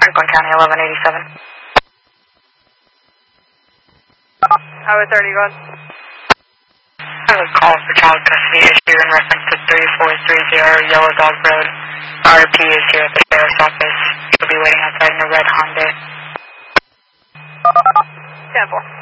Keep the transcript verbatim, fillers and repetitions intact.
Franklin County, eleven eighty-seven. Highway thirty, go ahead. I have a call for child custody issue in reference to three four three zero Yellow Dog Road. R P is here at the sheriff's office. She'll be waiting outside in a red Honda. ten four.